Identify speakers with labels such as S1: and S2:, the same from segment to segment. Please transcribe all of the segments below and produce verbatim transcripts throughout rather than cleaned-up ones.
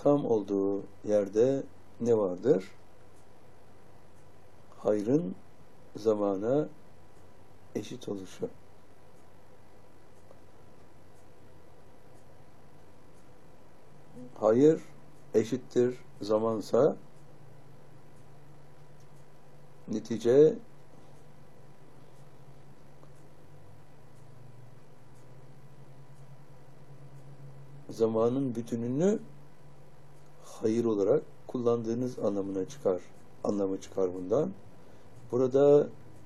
S1: tam olduğu yerde ne vardır? Hayrın zamana eşit oluşu. Hayır eşittir zamansa netice zamanın bütününü hayır olarak kullandığınız anlamına çıkar. Anlamı çıkar bundan. Burada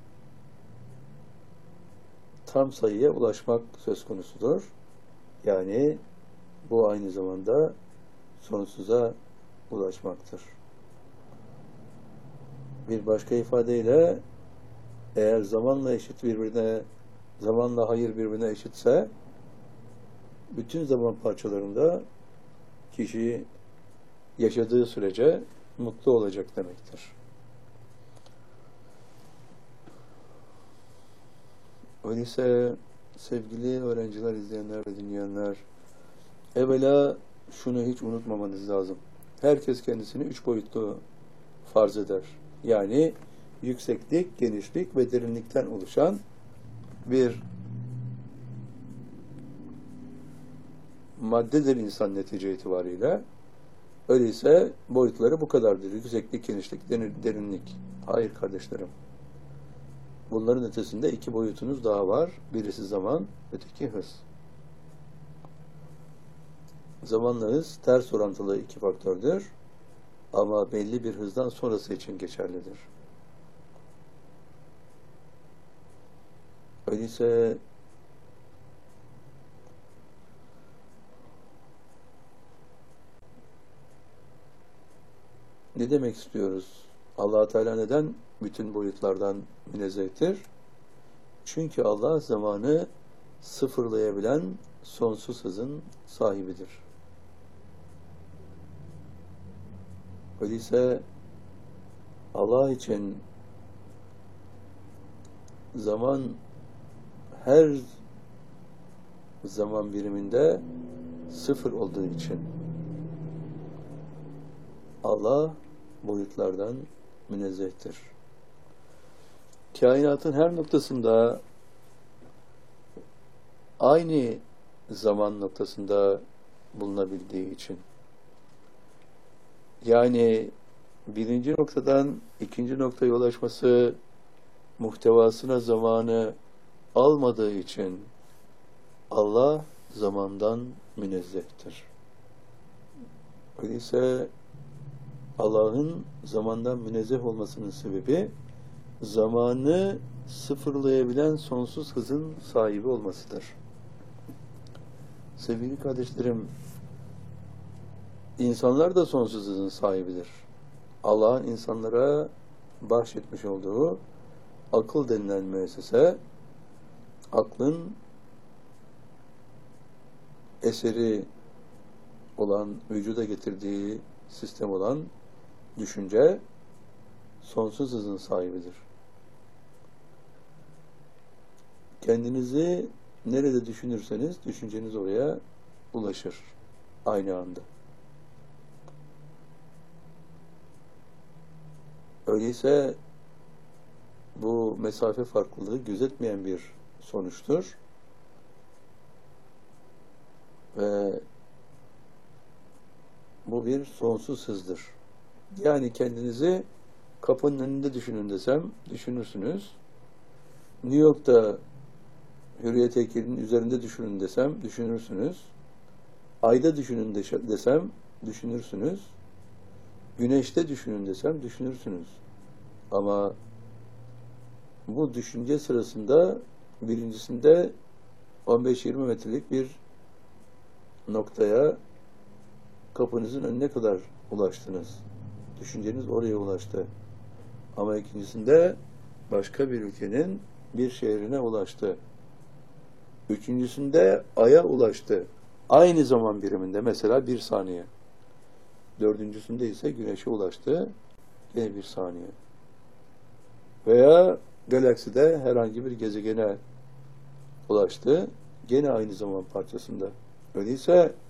S1: tam sayıya ulaşmak söz konusudur. Yani bu aynı zamanda sonsuza ulaşmaktır. Bir başka ifadeyle eğer zamanla eşit birbirine, zamanla hayır birbirine eşitse bütün zaman parçalarında kişi yaşadığı sürece mutlu olacak demektir. Öyleyse sevgili öğrenciler, izleyenler ve dinleyenler, evvela şunu hiç unutmamanız lazım. Herkes kendisini üç boyutlu farz eder. Yani yükseklik, genişlik ve derinlikten oluşan bir maddedir insan netice itibariyle. Öyleyse boyutları bu kadardır. Yükseklik, genişlik, derinlik. Hayır kardeşlerim. Bunların ötesinde iki boyutunuz daha var. Birisi zaman, öteki hız. Zamanla hız ters orantılı iki faktördür. Ama belli bir hızdan sonrası için geçerlidir. Öyleyse ne demek istiyoruz? Allah Teala neden bütün boyutlardan münezzehtir? Çünkü Allah zamanı sıfırlayabilen sonsuz hızın sahibidir. Öyleyse Allah için zaman her zaman biriminde sıfır olduğu için Allah boyutlardan münezzehtir. Kainatın her noktasında aynı zaman noktasında bulunabildiği için, yani birinci noktadan ikinci noktaya ulaşması muhtevasına zamanı almadığı için Allah zamandan münezzehtir. Öyleyse Allah'ın zamandan münezzeh olmasının sebebi zamanı sıfırlayabilen sonsuz hızın sahibi olmasıdır. Sevgili kardeşlerim, insanlar da sonsuz hızın sahibidir. Allah'ın insanlara bahşetmiş olduğu akıl denilen müessese, aklın eseri olan, vücuda getirdiği sistem olan düşünce sonsuz hızın sahibidir. Kendinizi nerede düşünürseniz düşünceniz oraya ulaşır aynı anda. Öyleyse bu mesafe farklılığı gözetmeyen bir sonuçtur. Ve bu bir sonsuz hızdır. Yani kendinizi kapının önünde düşünün desem düşünürsünüz. New York'ta Hürriyet heykelinin üzerinde düşünün desem düşünürsünüz. Ayda düşünün desem düşünürsünüz. Güneşte düşünün desem düşünürsünüz. Ama bu düşünce sırasında birincisinde on beş yirmi metrelik bir noktaya kapınızın önüne kadar ulaştınız. Düşünceniz oraya ulaştı. Ama ikincisinde başka bir ülkenin bir şehrine ulaştı. Üçüncüsünde Ay'a ulaştı. Aynı zaman biriminde, mesela bir saniye. Dördüncüsünde ise Güneş'e ulaştı. Yine bir saniye. Veya galakside herhangi bir gezegene ulaştı. Gene aynı zaman parçasında. Öyleyse